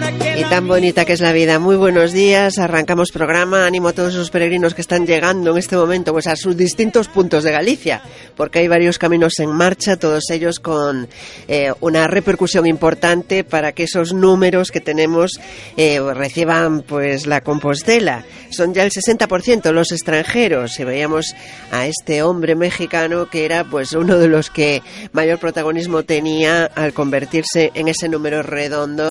Y tan bonita que es la vida. Muy buenos días, arrancamos programa. Ánimo a todos esos peregrinos que están llegando en este momento pues a sus distintos puntos de Galicia, porque hay varios caminos en marcha, todos ellos con una repercusión importante para que esos números que tenemos reciban pues la Compostela. Son ya el 60% los extranjeros. Y veíamos a este hombre mexicano que era pues uno de los que mayor protagonismo tenía al convertirse en ese número redondo